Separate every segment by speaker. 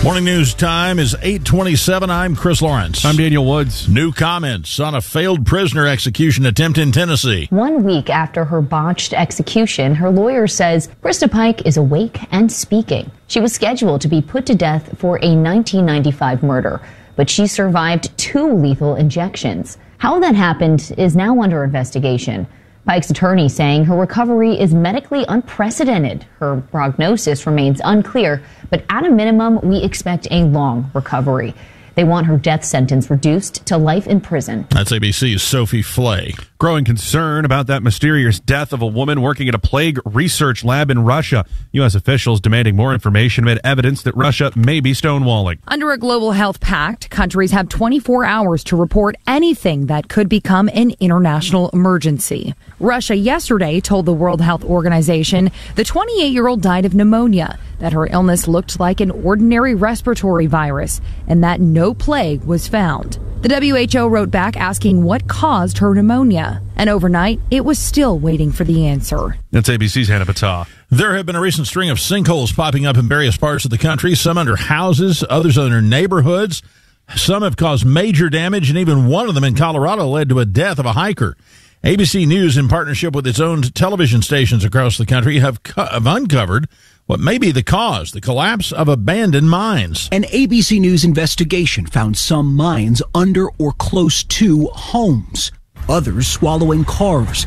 Speaker 1: Morning news time is 8:27. I'm Chris Lawrence.
Speaker 2: I'm Daniel Woods.
Speaker 1: New comments on a failed prisoner execution attempt in Tennessee.
Speaker 3: 1 week after her botched execution, her lawyer says Krista Pike is awake and speaking. She was scheduled to be put to death for a 1995 murder, but she survived 2 lethal injections. How that happened is now under investigation. Pike's attorney saying her recovery is medically unprecedented. Her prognosis remains unclear, but at a minimum, we expect a long recovery. They want her death sentence reduced to life in prison.
Speaker 1: That's ABC's Sophie Flay.
Speaker 2: Growing concern about that mysterious death of a woman working at a plague research lab in Russia. U.S. officials demanding more information amid evidence that Russia may be stonewalling.
Speaker 4: Under a global health pact, countries have 24 hours to report anything that could become an international emergency. Russia yesterday told the World Health Organization the 28-year-old died of pneumonia, that her illness looked like an ordinary respiratory virus, and that no plague was found. The WHO wrote back asking what caused her pneumonia, and overnight, it was still waiting for the answer.
Speaker 2: That's ABC's Hannah Patah.
Speaker 1: There have been a recent string of sinkholes popping up in various parts of the country, some under houses, others under neighborhoods. Some have caused major damage, and even one of them in Colorado led to a death of a hiker. ABC News, in partnership with its own television stations across the country, have uncovered what may be the cause, the collapse of abandoned mines.
Speaker 5: An ABC News investigation found some mines under or close to homes, others swallowing cars,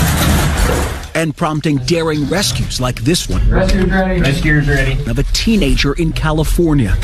Speaker 5: and prompting daring rescues like this one.
Speaker 6: Rescuers ready. Rescuers ready.
Speaker 5: Of a teenager in California.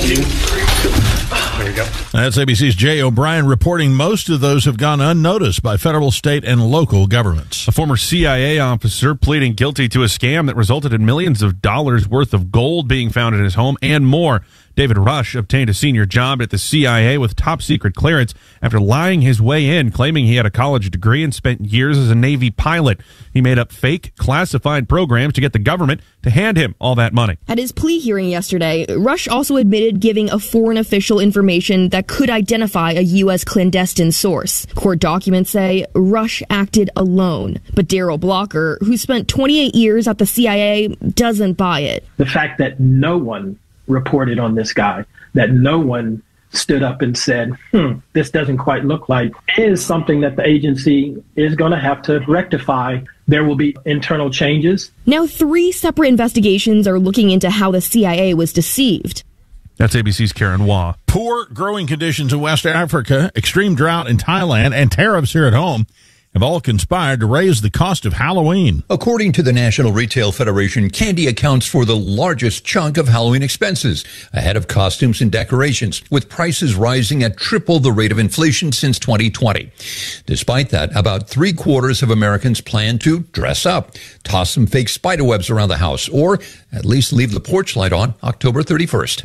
Speaker 2: There you go.
Speaker 1: That's ABC's Jay O'Brien reporting most of those have gone unnoticed by federal, state, and local governments.
Speaker 2: A former CIA officer pleading guilty to a scam that resulted in millions of dollars worth of gold being found in his home and more. David Rush obtained a senior job at the CIA with top secret clearance after lying his way in, claiming he had a college degree and spent years as a Navy pilot. He made up fake, classified programs to get the government to hand him all that money.
Speaker 7: At his plea hearing yesterday, Rush also admitted giving a foreign official information that could identify a U.S. clandestine source. Court documents say Rush acted alone, but Daryl Blocker, who spent 28 years at the CIA, doesn't buy it.
Speaker 6: The fact that no one reported on this guy, that no one stood up and said, this doesn't quite look like, is something that the agency is going to have to rectify. There will be internal changes.
Speaker 7: Now, 3 separate investigations are looking into how the CIA was deceived.
Speaker 2: That's ABC's Karen Waugh.
Speaker 1: Poor growing conditions in West Africa, extreme drought in Thailand, and tariffs here at home have all conspired to raise the cost of Halloween.
Speaker 8: According to the National Retail Federation, candy accounts for the largest chunk of Halloween expenses, ahead of costumes and decorations, with prices rising at triple the rate of inflation since 2020. Despite that, about 3/4 of Americans plan to dress up, toss some fake spiderwebs around the house, or at least leave the porch light on October 31st.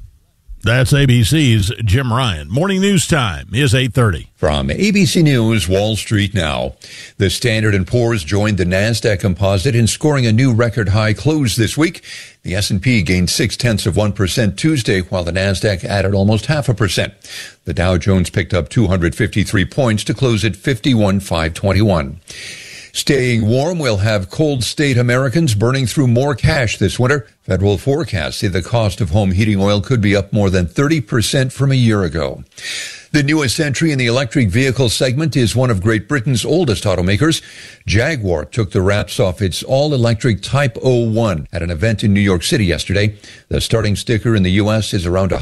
Speaker 1: That's ABC's Jim Ryan. Morning news time is 8:30.
Speaker 8: From ABC News, Wall Street now. The Standard & Poor's joined the NASDAQ composite in scoring a new record high close this week. The S&P gained 0.6% Tuesday, while the NASDAQ added almost 0.5%. The Dow Jones picked up 253 points to close at 51,521. Staying warm will have cold state Americans burning through more cash this winter. Federal forecasts say the cost of home heating oil could be up more than 30% from a year ago. The newest entry in the electric vehicle segment is one of Great Britain's oldest automakers. Jaguar took the wraps off its all-electric Type 01 at an event in New York City yesterday. The starting sticker in the U.S. is around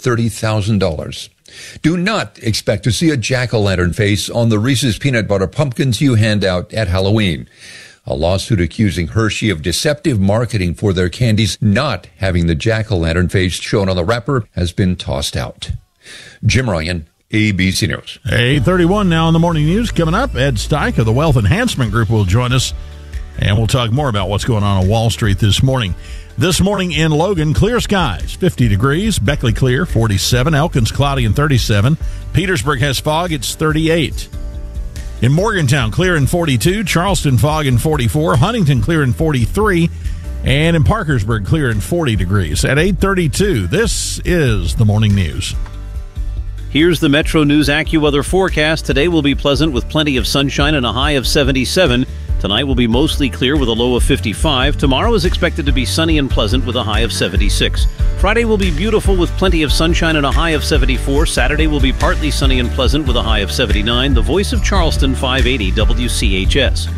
Speaker 8: $130,000. Do not expect to see a jack-o'-lantern face on the Reese's peanut butter pumpkins you hand out at Halloween. A lawsuit accusing Hershey of deceptive marketing for their candies not having the jack-o'-lantern face shown on the wrapper has been tossed out. Jim Ryan, ABC News.
Speaker 1: 8:31 now in the morning news. Coming up, Ed Steich of the Wealth Enhancement Group will join us, and we'll talk more about what's going on Wall Street this morning. This morning in Logan, clear skies, 50 degrees. Beckley clear, 47. Elkins cloudy and 37. Petersburg has fog, it's 38. In Morgantown, clear and 42. Charleston, fog and 44. Huntington, clear and 43. And in Parkersburg, clear and 40 degrees. At 8:32, this is the morning news.
Speaker 9: Here's the Metro News AccuWeather forecast. Today will be pleasant with plenty of sunshine and a high of 77. Tonight will be mostly clear with a low of 55. Tomorrow is expected to be sunny and pleasant with a high of 76. Friday will be beautiful with plenty of sunshine and a high of 74. Saturday will be partly sunny and pleasant with a high of 79. The Voice of Charleston, 580 WCHS.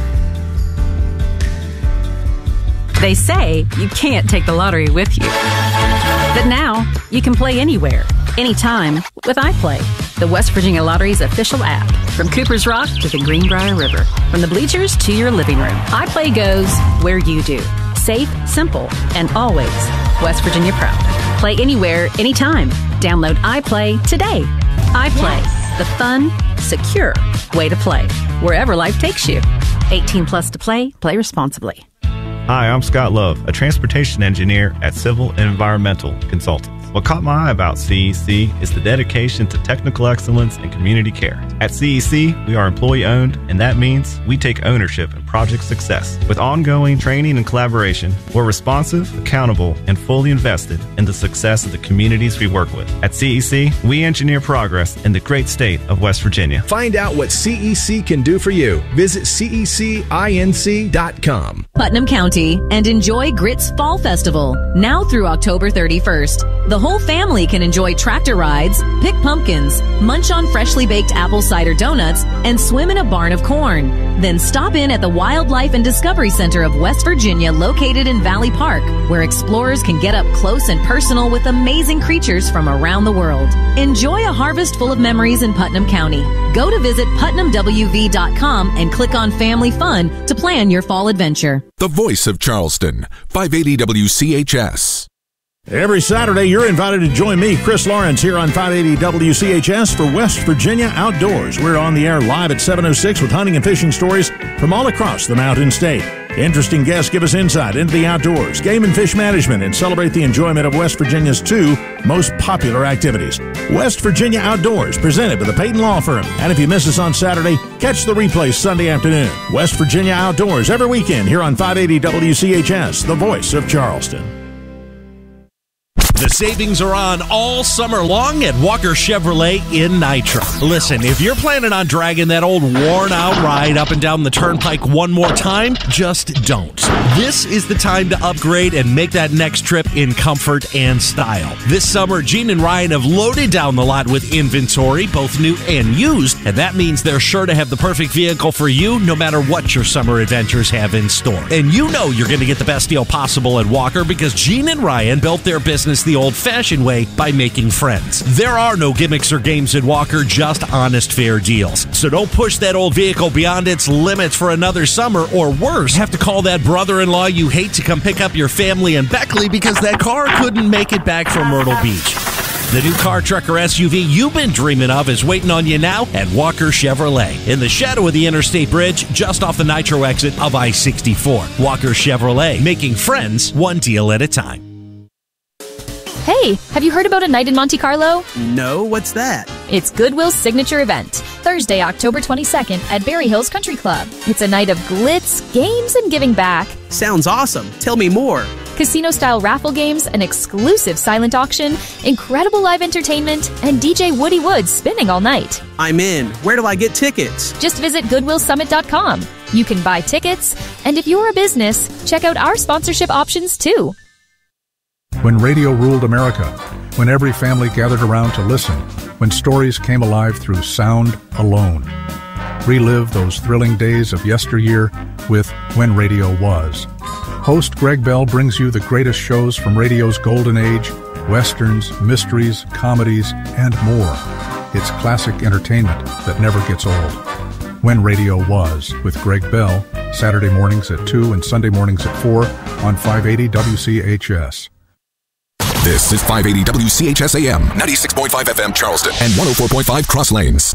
Speaker 10: They say you can't take the lottery with you. But now, you can play anywhere, anytime, with iPlay, the West Virginia Lottery's official app. From Cooper's Rock to the Greenbrier River, from the bleachers to your living room, iPlay goes where you do. Safe, simple, and always West Virginia proud. Play anywhere, anytime. Download iPlay today. iPlay, the fun, secure way to play, wherever life takes you. 18 plus to play. Play responsibly.
Speaker 11: Hi, I'm Scott Love, a transportation engineer at Civil and Environmental Consultants. What caught my eye about CEC is the dedication to technical excellence and community care. At CEC, we are employee-owned, and that means we take ownership in project success. With ongoing training and collaboration, we're responsive, accountable, and fully invested in the success of the communities we work with. At CEC, we engineer progress in the great state of West Virginia.
Speaker 12: Find out what CEC can do for you. Visit cecinc.com.
Speaker 10: Putnam County, and enjoy Grits Fall Festival, now through October 31st. The whole family can enjoy tractor rides, pick pumpkins, munch on freshly baked apple cider donuts, and swim in a barn of corn. Then stop in at the Wildlife and Discovery Center of West Virginia, located in Valley Park, where explorers can get up close and personal with amazing creatures from around the world. Enjoy a harvest full of memories in Putnam County. Go to visit PutnamWV.com and click on Family Fun to plan your fall adventure.
Speaker 13: The Voice of Charleston, 580 WCHS.
Speaker 1: Every Saturday, you're invited to join me, Chris Lawrence, here on 580 WCHS for West Virginia Outdoors. We're on the air live at 7:06 with hunting and fishing stories from all across the Mountain State. Interesting guests give us insight into the outdoors, game and fish management, and celebrate the enjoyment of West Virginia's two most popular activities. West Virginia Outdoors, presented by the Peyton Law Firm. And if you miss us on Saturday, catch the replay Sunday afternoon. West Virginia Outdoors every weekend here on 580 WCHS, the Voice of Charleston.
Speaker 14: The savings are on all summer long at Walker Chevrolet in Nitro. Listen, if you're planning on dragging that old worn-out ride up and down the turnpike one more time, just don't. This is the time to upgrade and make that next trip in comfort and style. This summer, Gene and Ryan have loaded down the lot with inventory, both new and used, and that means they're sure to have the perfect vehicle for you no matter what your summer adventures have in store. And you know you're going to get the best deal possible at Walker because Gene and Ryan built their business the old-fashioned way by making friends. There are no gimmicks or games at Walker, just honest, fair deals. So don't push that old vehicle beyond its limits for another summer, or worse, have to call that brother-in-law you hate to come pick up your family in Beckley because that car couldn't make it back from Myrtle Beach. The new car, truck, or SUV you've been dreaming of is waiting on you now at Walker Chevrolet, in the shadow of the Interstate Bridge, just off the Nitro exit of I-64. Walker Chevrolet, making friends one deal at a time.
Speaker 15: Hey, have you heard about a night in Monte Carlo?
Speaker 16: No, what's that?
Speaker 15: It's Goodwill's signature event, Thursday, October 22nd at Berry Hills Country Club. It's a night of glitz, games, and giving back.
Speaker 16: Sounds awesome. Tell me more.
Speaker 15: Casino-style raffle games, an exclusive silent auction, incredible live entertainment, and DJ Woody Woods spinning all night.
Speaker 16: I'm in. Where do I get tickets?
Speaker 15: Just visit GoodwillSummit.com. You can buy tickets, and if you're a business, check out our sponsorship options too.
Speaker 17: When radio ruled America, when every family gathered around to listen, when stories came alive through sound alone. Relive those thrilling days of yesteryear with When Radio Was. Host Greg Bell brings you the greatest shows from radio's golden age, westerns, mysteries, comedies, and more. It's classic entertainment that never gets old. When Radio Was with Greg Bell, Saturday mornings at 2 and Sunday mornings at 4 on 580 WCHS.
Speaker 13: This is 580 WCHS AM, 96.5 FM Charleston, and 104.5 Cross Lanes.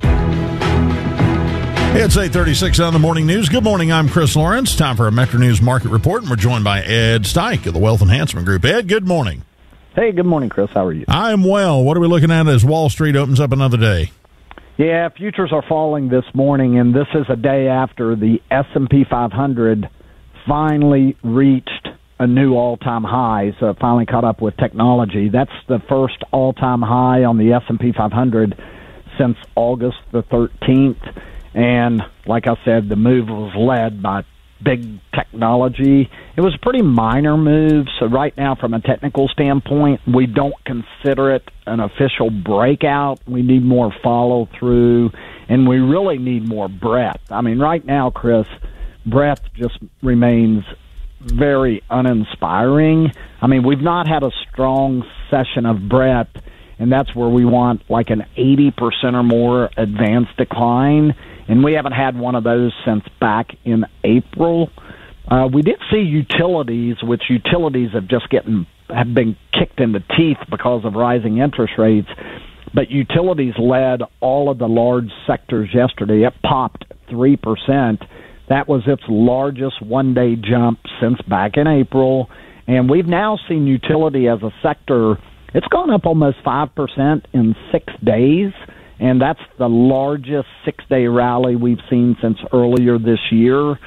Speaker 1: It's 8:36 on the morning news. Good morning, I'm Chris Lawrence. Time for a Metro News Market Report, and we're joined by Ed Steich of the Wealth Enhancement Group. Ed, good morning.
Speaker 18: Hey, good morning, Chris. How are you?
Speaker 1: I'm well. What are we looking at as Wall Street opens up another day?
Speaker 18: Yeah, futures are falling this morning, and this is a day after the S&P 500 finally reached a new all-time high, so it finally caught up with technology. That's the first all-time high on the S&P 500 since August the 13th, And like I said, the move was led by big technology. It was a pretty minor move. So right now, from a technical standpoint, we don't consider it an official breakout. We need more follow through, and we really need more breadth. I mean, right now, Chris, breadth just remains very uninspiring. I mean, we've not had a strong session of breadth, and that's where we want like an 80% or more advanced decline, and we haven't had one of those since back in April. We did see utilities, which utilities have been kicked in the teeth because of rising interest rates, but utilities led all of the large sectors yesterday. It popped 3%. That was its largest one-day jump since back in April, and we've now seen utility as a sector. It's gone up almost 5% in 6 days, and that's the largest 6-day rally we've seen since earlier this year.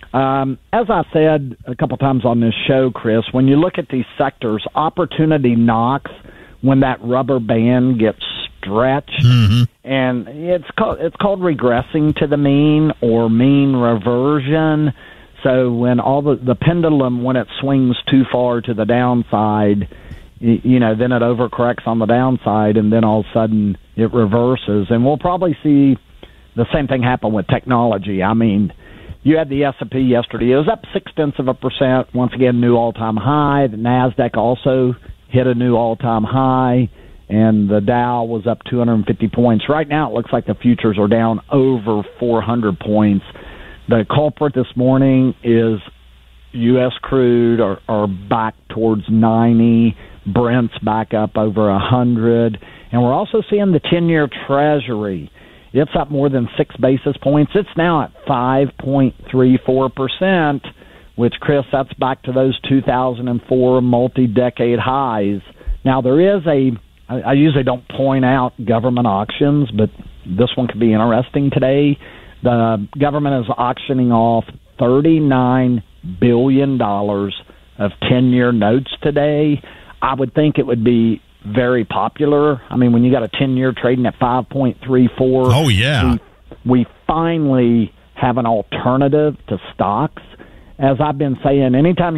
Speaker 18: As I said a couple times on this show, Chris, when you look at these sectors, opportunity knocks when that rubber band gets stretched, and it's called regressing to the mean or mean reversion. So when all the pendulum, when it swings too far to the downside, then it overcorrects on the downside, and then all of a sudden it reverses. And we'll probably see the same thing happen with technology. I mean, you had the S&P yesterday. It was up 0.6%. Once again, new all-time high. The NASDAQ also hit a new all-time high, and the Dow was up 250 points. Right now, it looks like the futures are down over 400 points. The culprit this morning is U.S. crude are back towards 90. Brent's back up over 100. And we're also seeing the 10-year Treasury. It's up more than 6 basis points. It's now at 5.34%, which, Chris, that's back to those 2004 multi-decade highs. Now, there is I usually don't point out government auctions, but this one could be interesting today. The government is auctioning off $39 billion of 10-year notes today. I would think it would be very popular. I mean, when you got a 10-year trading at 5.34,
Speaker 1: oh yeah,
Speaker 18: we finally have an alternative to stocks. As I've been saying, anytime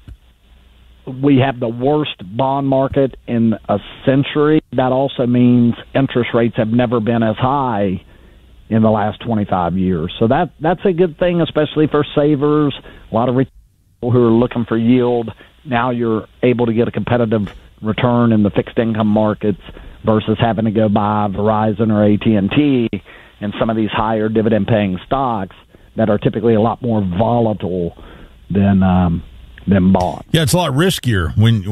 Speaker 18: we have the worst bond market in a century, that also means interest rates have never been as high in the last 25 years. So that's a good thing, especially for savers. A lot of people who are looking for yield. Now you're able to get a competitive return in the fixed income markets versus having to go buy Verizon or AT&T and some of these higher dividend paying stocks that are typically a lot more volatile than bonds.
Speaker 1: Yeah, it's a lot riskier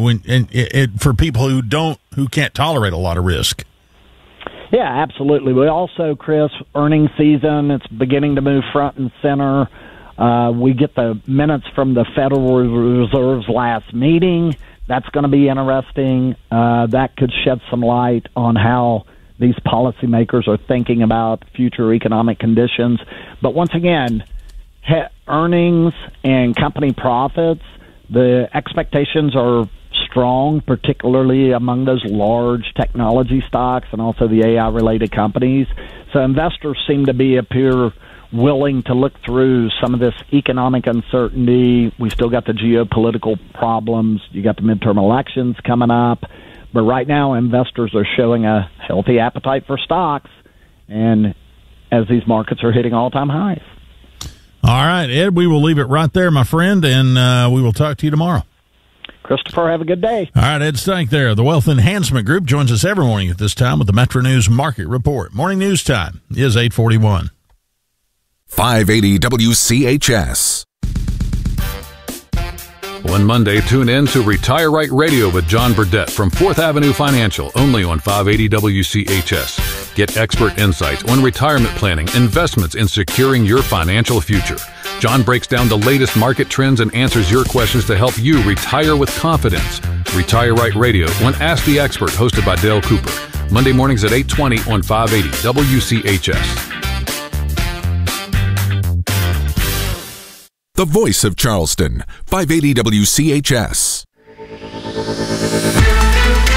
Speaker 1: for people who can't tolerate a lot of risk.
Speaker 18: Yeah, absolutely. We also, Chris, earnings season, it's beginning to move front and center. We get the minutes from the Federal Reserve's last meeting. That's going to be interesting. That could shed some light on how these policymakers are thinking about future economic conditions. But once again, earnings and company profits, the expectations are strong, particularly among those large technology stocks and also the AI-related companies. So investors seem to appear willing to look through some of this economic uncertainty. We still got the geopolitical problems. You got the midterm elections coming up. But right now, investors are showing a healthy appetite for stocks, and as these markets are hitting all-time highs.
Speaker 1: All right, Ed, we will leave it right there, my friend, and we will talk to you tomorrow.
Speaker 18: Christopher, have a good day.
Speaker 1: All right, Ed Stike there. The Wealth Enhancement Group joins us every morning at this time with the Metro News Market Report. Morning news time is 8:41.
Speaker 13: 580 WCHS.
Speaker 19: One Monday, tune in to Retire Right Radio with John Burdett from 4th Avenue Financial, only on 580 WCHS. Get expert insights on retirement planning, investments, and securing your financial future. John breaks down the latest market trends and answers your questions to help you retire with confidence. Retire Right Radio on Ask the Expert, hosted by Dale Cooper. Monday mornings at 8:20 on 580 WCHS.
Speaker 13: The voice of Charleston, 580 WCHS.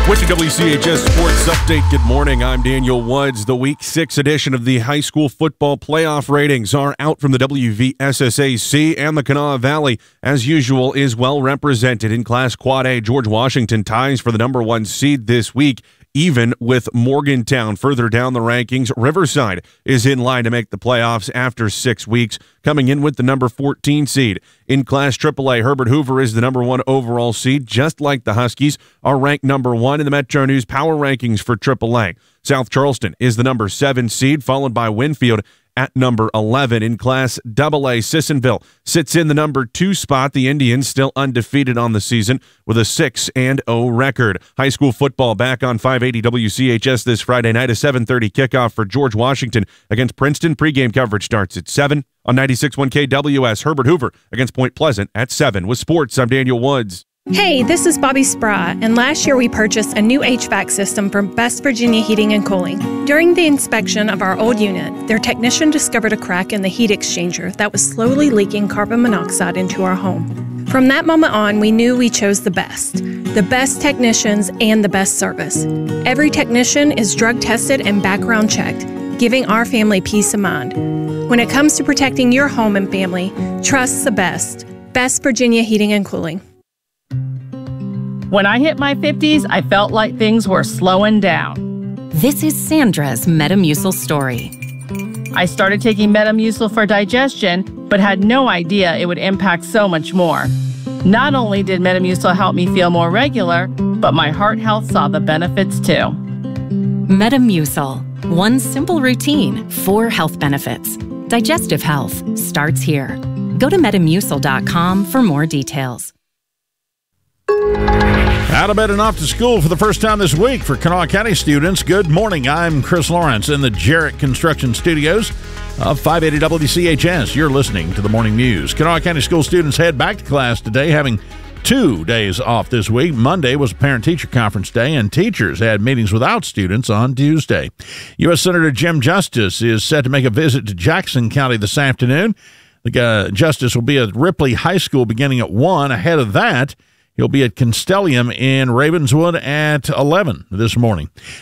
Speaker 2: With the WCHS Sports Update, good morning. I'm Daniel Woods. The Week 6 edition of the high school football playoff ratings are out from the WVSSAC, and the Kanawha Valley, as usual, is well represented. In Class Quad A, George Washington ties for the number 1 seed this week, even with Morgantown. Further down the rankings, Riverside is in line to make the playoffs after 6 weeks, coming in with the number 14 seed. In Class AAA, Herbert Hoover is the number 1 overall seed, just like the Huskies are ranked number 1 in the Metro News Power Rankings for AAA. South Charleston is the number 7 seed, followed by Winfield at number 11. In Class AA, Sissonville sits in the number 2 spot. The Indians still undefeated on the season with a 6-0 record. High school football back on 580 WCHS this Friday night. A 7:30 kickoff for George Washington against Princeton. Pregame coverage starts at 7 on 96.1 KWS. Herbert Hoover against Point Pleasant at 7. With sports, I'm Daniel Woods.
Speaker 20: Hey, this is Bobby Sprat, and last year we purchased a new HVAC system from Best Virginia Heating and Cooling. During the inspection of our old unit, their technician discovered a crack in the heat exchanger that was slowly leaking carbon monoxide into our home. From that moment on, we knew we chose the best technicians and the best service. Every technician is drug tested and background checked, giving our family peace of mind. When it comes to protecting your home and family, trust the best. Best Virginia Heating and Cooling.
Speaker 21: When I hit my 50s, I felt like things were slowing down.
Speaker 10: This is Sandra's Metamucil story.
Speaker 21: I started taking Metamucil for digestion, but had no idea it would impact so much more. Not only did Metamucil help me feel more regular, but my heart health saw the benefits too.
Speaker 10: Metamucil. One simple routine, 4 health benefits. Digestive health starts here. Go to Metamucil.com for more details.
Speaker 1: Out of bed and off to school for the first time this week for Kanawha County students. Good morning. I'm Chris Lawrence in the Jarrett Construction Studios of 580 WCHS. You're listening to the morning news. Kanawha County school students head back to class today, having 2 days off this week. Monday was Parent-Teacher Conference Day, and teachers had meetings without students on Tuesday. U.S. Senator Jim Justice is set to make a visit to Jackson County this afternoon. The Justice will be at Ripley High School beginning at 1. Ahead of that, he'll be at Constellium in Ravenswood at 11 this morning.